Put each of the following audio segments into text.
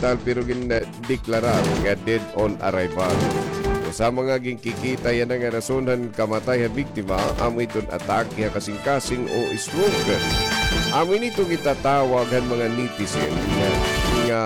hospital pero gindeklarar nga dead on arrival. Sa mga ginkikita yan ang rasonan kamatay ang biktima, amoy itong atake kasing-kasing o stroke. Amoy nito gitatawag ang mga netizen nga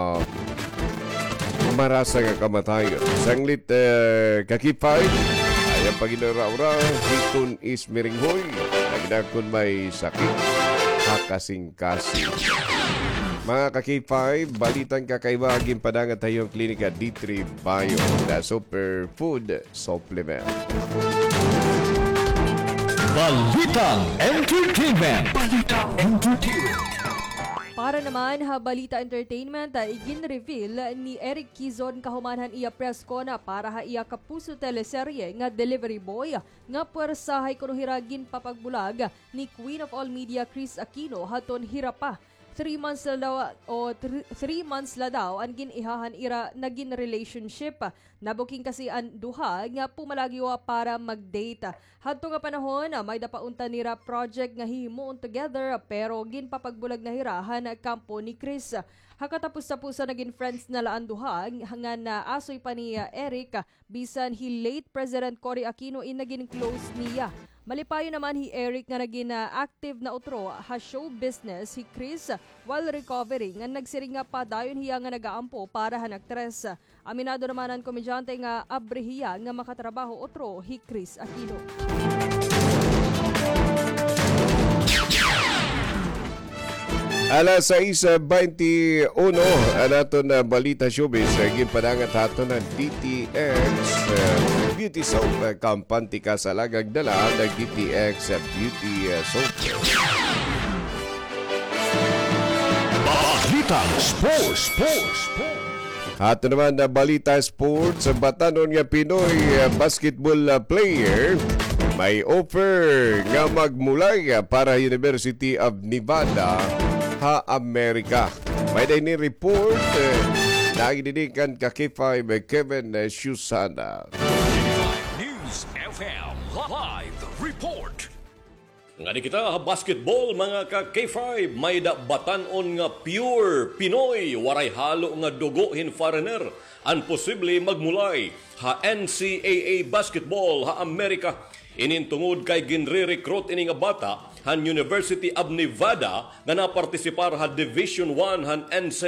marasa nga kamatayon. Sanglit kakipay, ayang paginaraura, hiton is miringhoy, naginakon may sakit, kasing-kasing. Mga kakipay, balitang kakaiba aging padangat tayong klinika D3 Bio na superfood supplement. Balitang Entertainment. Balitang Entertainment. Para naman Balita Entertainment, igin-reveal ni Eric Quizon kahumanhan iya press ko na para ha iya kapuso teleserye nga Delivery Boy nga puwersahay kuno hiragin papagbulag ni Queen of All Media Chris Aquino haton hirapa. 3 months la daw o 3 months la daw ang ginihahan ira naging relationship. Nabuking kasi ang duha nga pumalagiwa para mag-date. Hadto nga panahon may dapaunta nira project nga himuon together pero ginpapagbulag na hirahan kampo ni Chris. Hakatapos-tapusa naging friends na laan duha nga na asoy pa ni Eric bisan hi late President Cory Aquino naging close niya. Malipayo naman hi Eric nga naging active na utro show business si Chris while recovering nga nagsiring nga pa dayon hiya nga nagaampo para hanagtres. Aminado naman ang komedyante nga abrehiya nga makatrabaho utro hi Chris Aquino. Alas 6:21 nato na balita showbiz gipadangat hato ng DTX Beauty Soap Kampanti ka sa lagag dala ng DTX Beauty Soap. Balitang Sports. Hato naman na balita sports, batanon nga Pinoy basketball player may offer nga magmulay para University of Nevada Amerika. May daini report na idinikan kakipay may Kevin Susana. News FM Live Report. Nga di kita basketball mga ka-K5 may batanon nga pure Pinoy waray halo nga dugohin foreigner ang posible magmulay ha NCAA basketball ha Amerika. Inintungod kay ginre-recruit ini nga bata han University of Nevada nga napartisipar ha Division 1 han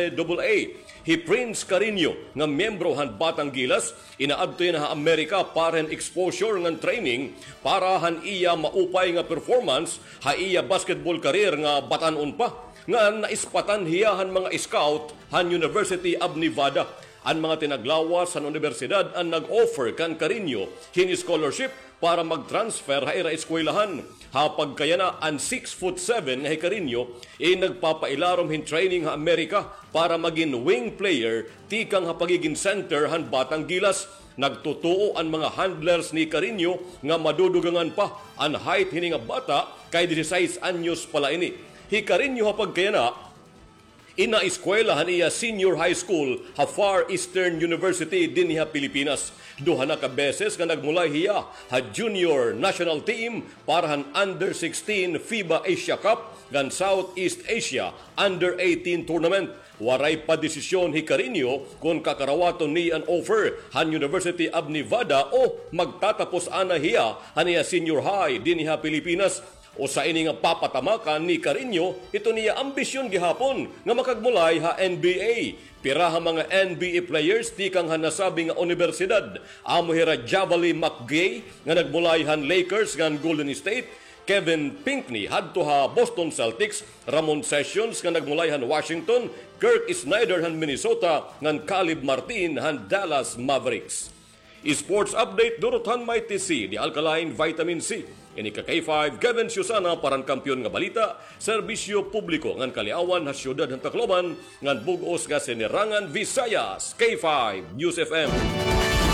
NCAA. Hi Prince Carino nga miyembro han Batang Gilas inaadto na ha Amerika para han exposure nga training para han iya maupay nga performance ha iya basketball career nga batanon pa nga naispatan hiya han mga scout han University of Nevada. Ang mga tinaglawas sa universidad ang nag-offer kan Carino hini scholarship para mag-transfer ha ira eskwelahan. Hapag kaya na ang 6'7" nga hi Carino nagpapailarom hin training ha Amerika para maging wing player tikang ha pagiging center han Batang Gilas. Nagtutuo ang mga handlers ni Carino nga madudugangan pa ang height hini nga bata kay 16 anyos pala ini. Hi Carino hapag kaya na ina-eskwelahan iya senior high school ha Far Eastern University din ha Pilipinas. Duha na ka beses nga nagmulay hiya ha junior national team para han under 16 FIBA Asia Cup gan Southeast Asia under 18 tournament. Waray pa desisyon hi Carino kung kakarawaton ni an offer han University of Nevada o magtatapos ana hiya han iya senior high din ha Pilipinas. O sa ini nga papatamakan ni Carino, ito niya ambisyon gihapon nga makagmulay ha NBA. Pira ha mga NBA players di kang nasabi nga universidad. Amo hira Javali McGay nga nagmulay han Lakers ngan Golden State. Kevin Pinkney hadto ha Boston Celtics. Ramon Sessions nga nagmulay han Washington. Kirk Snyder han Minnesota ngan Caleb Martin han Dallas Mavericks. Sports update durutan may TC di Alkaline Vitamin C. Ini ka K5 Kevin Susana parang kampiyon nga balita, serbisyo publiko ngan kaliawan ha siyudad ng Tacloban ngan bugos nga sinirangan Visayas. K5 News FM.